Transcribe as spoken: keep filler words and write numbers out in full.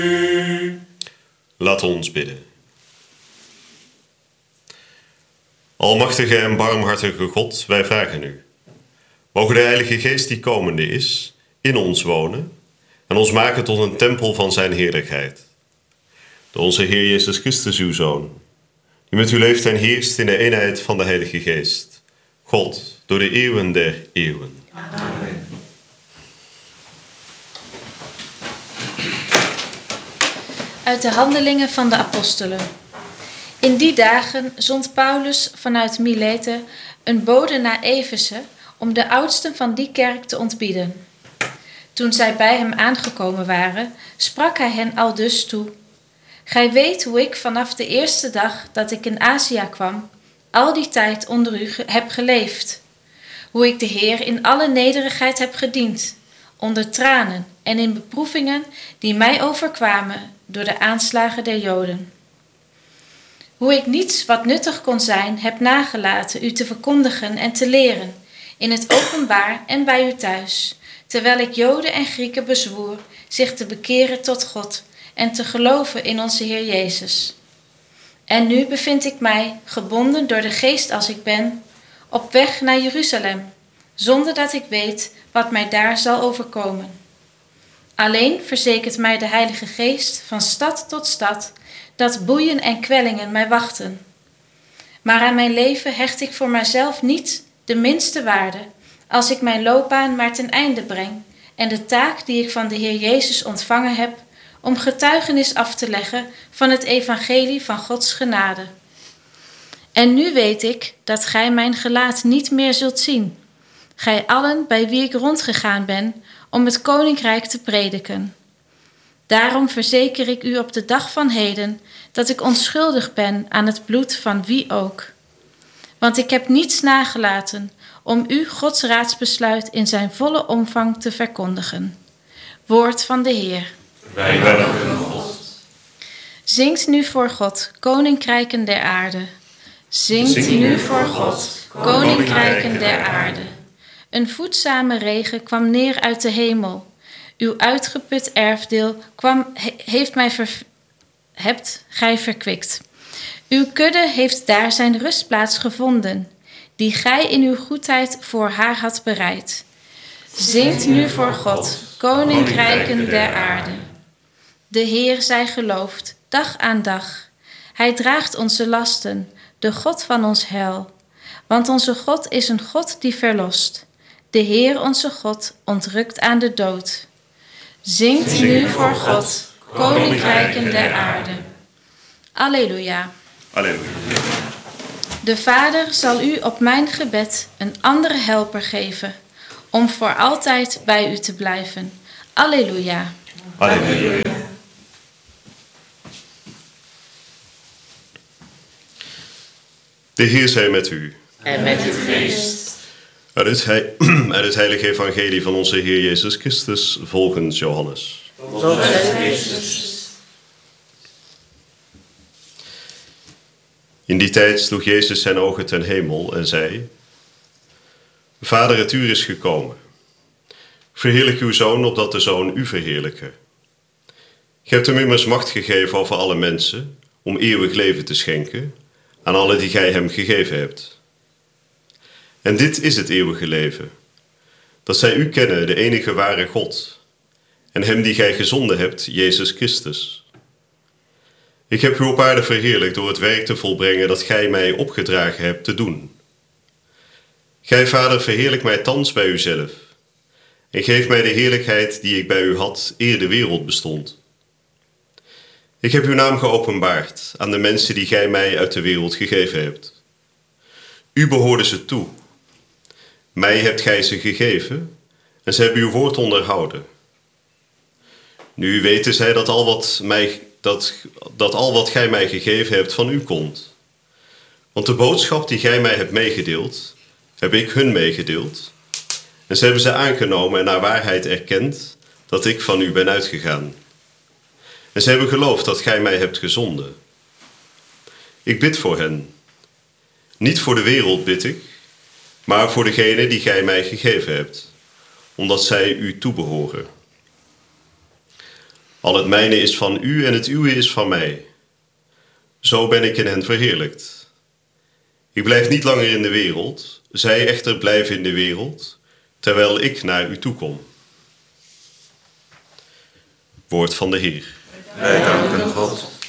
Laat ons bidden. Almachtige en barmhartige God, wij vragen u. Mogen de Heilige Geest die komende is, in ons wonen en ons maken tot een tempel van zijn heerlijkheid. Door onze Heer Jezus Christus, uw Zoon, die met u leeft en heerst in de eenheid van de Heilige Geest. God, door de eeuwen der eeuwen. Amen. Uit de Handelingen van de Apostelen. In die dagen zond Paulus vanuit Milete een bode naar Efeze om de oudsten van die kerk te ontbieden. Toen zij bij hem aangekomen waren, sprak hij hen aldus toe: Gij weet hoe ik vanaf de eerste dag dat ik in Azië kwam, al die tijd onder u ge- heb geleefd. Hoe ik de Heer in alle nederigheid heb gediend, onder tranen en in beproevingen die mij overkwamen door de aanslagen der Joden. Hoe ik niets wat nuttig kon zijn heb nagelaten u te verkondigen en te leren, in het openbaar en bij u thuis, terwijl ik Joden en Grieken bezwoer zich te bekeren tot God en te geloven in onze Heer Jezus. En nu bevind ik mij, gebonden door de geest als ik ben, op weg naar Jeruzalem, zonder dat ik weet wat mij daar zal overkomen. Alleen verzekert mij de Heilige Geest van stad tot stad dat boeien en kwellingen mij wachten. Maar aan mijn leven hecht ik voor mijzelf niet de minste waarde, als ik mijn loopbaan maar ten einde breng en de taak die ik van de Heer Jezus ontvangen heb, om getuigenis af te leggen van het evangelie van Gods genade. En nu weet ik dat gij mijn gelaat niet meer zult zien, gij allen bij wie ik rondgegaan ben, om het koninkrijk te prediken. Daarom verzeker ik u op de dag van heden dat ik onschuldig ben aan het bloed van wie ook. Want ik heb niets nagelaten om u Gods raadsbesluit in zijn volle omvang te verkondigen. Woord van de Heer. Wij danken God. Zingt nu voor God, koninkrijken der aarde. Zingt nu voor God, koninkrijken der aarde. Een voedzame regen kwam neer uit de hemel. Uw uitgeput erfdeel kwam, he, heeft mij ver, hebt gij verkwikt. Uw kudde heeft daar zijn rustplaats gevonden, die gij in uw goedheid voor haar had bereid. Zingt nu voor God, koninkrijken der aarde. De Heer zij geloofd, dag aan dag. Hij draagt onze lasten, de God van ons heil. Want onze God is een God die verlost. De Heer onze God ontrukt aan de dood. Zingt nu voor God, koninkrijken der aarde. Alleluia. Alleluia. De Vader zal u op mijn gebed een andere helper geven, om voor altijd bij u te blijven. Alleluia. Alleluia. De Heer zij met u. En met uw geest. Uit het, hei- uit het heilige evangelie van onze Heer Jezus Christus volgens Johannes. Zo zij Christus. In die tijd sloeg Jezus zijn ogen ten hemel en zei: Vader, het uur is gekomen. Verheerlijk uw Zoon, opdat de Zoon u verheerlijke. Gij hebt hem immers macht gegeven over alle mensen, om eeuwig leven te schenken aan alle die gij hem gegeven hebt. En dit is het eeuwige leven, dat zij u kennen, de enige ware God, en hem die gij gezonden hebt, Jezus Christus. Ik heb u op aarde verheerlijkt door het werk te volbrengen dat gij mij opgedragen hebt te doen. Gij, Vader, verheerlijk mij thans bij uzelf, en geef mij de heerlijkheid die ik bij u had, eer de wereld bestond. Ik heb uw naam geopenbaard aan de mensen die gij mij uit de wereld gegeven hebt. U behoorde ze toe. Mij hebt gij ze gegeven, en ze hebben uw woord onderhouden. Nu weten zij dat al wat, mij, dat, dat al wat gij mij gegeven hebt van u komt. Want de boodschap die gij mij hebt meegedeeld, heb ik hun meegedeeld. En ze hebben ze aangenomen en naar waarheid erkend dat ik van u ben uitgegaan. En ze hebben geloofd dat gij mij hebt gezonden. Ik bid voor hen. Niet voor de wereld bid ik, maar voor degene die gij mij gegeven hebt, omdat zij u toebehoren. Al het mijne is van u en het uwe is van mij. Zo ben ik in hen verheerlijkt. Ik blijf niet langer in de wereld, zij echter blijven in de wereld, terwijl ik naar u toe kom. Woord van de Heer. Wij danken God.